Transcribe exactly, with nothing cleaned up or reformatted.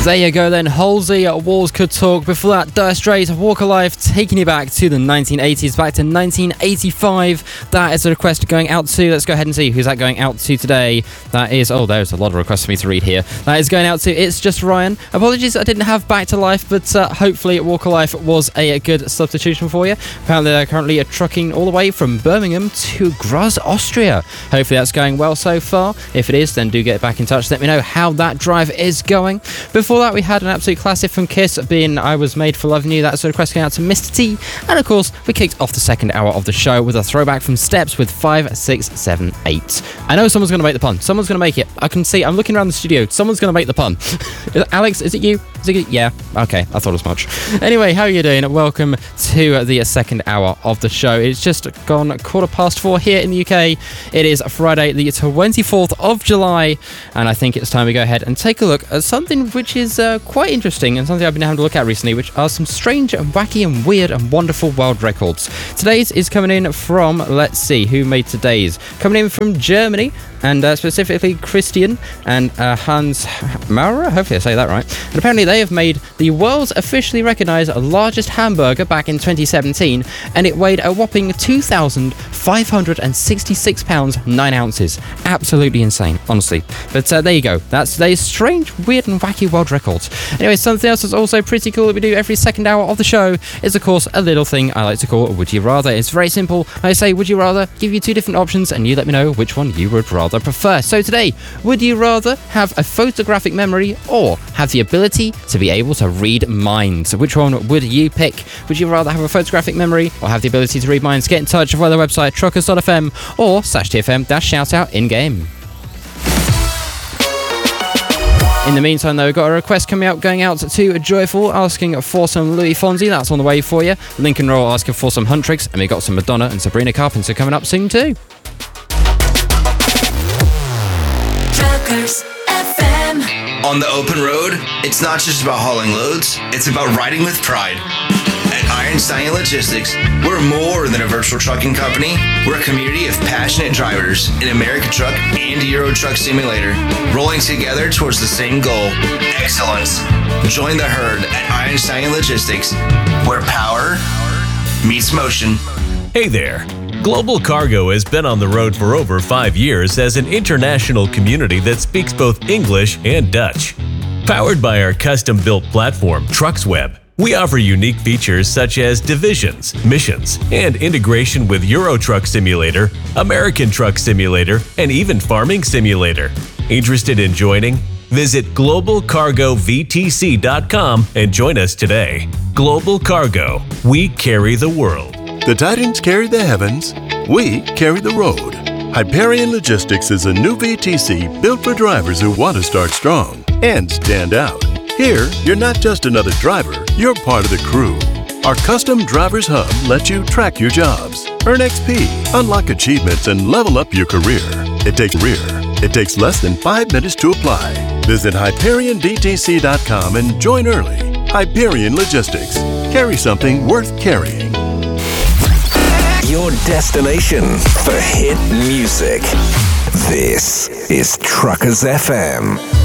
There you go then, Halsey, Walls Could Talk. Before that, Dire Straits, Walk Alive, taking you back to the nineteen eighties, back to nineteen eighty-five. That is a request going out to, let's go ahead and see who's that going out to today. That is, oh, there's a lot of requests for me to read here. That is going out to It's Just Ryan. Apologies I didn't have Back to Life, but uh, hopefully Walk Alive was a, a good substitution for you. Apparently they're currently uh, trucking all the way from Birmingham to Graz, Austria. Hopefully that's going well so far. If it is, then do get back in touch. Let me know how that drive is going. Before that, we had an absolute classic from Kiss, being I Was Made for Loving You. That's a request going out to Mister T. And of course, we kicked off the second hour of the show with a throwback from Steps with five, six, seven, eight. I know someone's going to make the pun. Someone's going to make it. I can see, I'm looking around the studio. Someone's going to make the pun. Alex, is it you? Is it you? Yeah. Okay, I thought as much. Anyway, how are you doing? Welcome to the second hour of the show. It's just gone quarter past four here in the U K. It is Friday, the twenty-fourth of July, and I think it's time we go ahead and take a look at something which is uh, quite interesting and something I've been having to look at recently, which are some strange and wacky and weird and wonderful world records. Today's is coming in from, let's see, who made today's? Coming in from Germany, and uh, specifically Christian and uh, Hans Maurer, hopefully I say that right. And apparently they have made the world's officially recognised largest hamburger back in twenty seventeen, and it weighed a whopping two thousand five hundred sixty-six pounds, nine ounces. Absolutely insane, honestly. But uh, there you go. That's today's strange, weird and wacky world records. Anyway, something else that's also pretty cool that we do every second hour of the show is, of course, a little thing I like to call Would You Rather. It's very simple. I say, would you rather? Give you two different options, and you let me know which one you would rather prefer. So today, would you rather have a photographic memory or have the ability to be able to read minds? Which one would you pick? Would you rather have a photographic memory or have the ability to read minds? Get in touch via the website truckers dot f m or slash T F M dash shout out in game. In the meantime, though, we've got a request coming out, going out to Joyful, asking for some Louis Fonsi. That's on the way for you. Lincoln Roll asking for some Huntrix, and we've got some Madonna and Sabrina Carpenter coming up soon too. Truckers F M. On the open road, it's not just about hauling loads, it's about riding with pride. At Iron Stallion Logistics, we're more than a virtual trucking company. We're a community of passionate drivers in America Truck and Euro Truck Simulator, rolling together towards the same goal, excellence. Join the herd at Iron Stallion Logistics, where power meets motion. Hey there. Global Cargo has been on the road for over five years as an international community that speaks both English and Dutch. Powered by our custom-built platform, TrucksWeb, we offer unique features such as divisions, missions, and integration with Euro Truck Simulator, American Truck Simulator, and even Farming Simulator. Interested in joining? Visit global cargo v t c dot com and join us today. Global Cargo, we carry the world. The Titans carry the heavens, we carry the road. Hyperion Logistics is a new V T C built for drivers who want to start strong and stand out. Here, you're not just another driver, you're part of the crew. Our custom Drivers Hub lets you track your jobs, earn X P, unlock achievements, and level up your career. It takes rear. It takes less than five minutes to apply. Visit hyperion v t c dot com and join early. Hyperion Logistics. Carry something worth carrying. Your destination for hit music. This is Truckers F M.